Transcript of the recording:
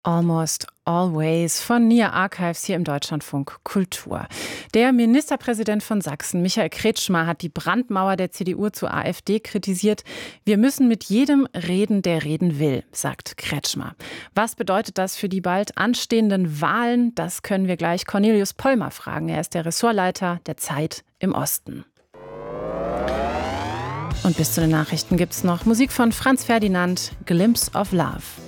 Almost Always von NIA Archives hier im Deutschlandfunk Kultur. Der Ministerpräsident von Sachsen, Michael Kretschmer, hat die Brandmauer der CDU zur AfD kritisiert. Wir müssen mit jedem reden, der reden will, sagt Kretschmer. Was bedeutet das für die bald anstehenden Wahlen? Das können wir gleich Cornelius Pollmer fragen. Er ist der Ressortleiter der Zeit im Osten. Und bis zu den Nachrichten gibt's noch Musik von Franz Ferdinand, Glimpse of Love.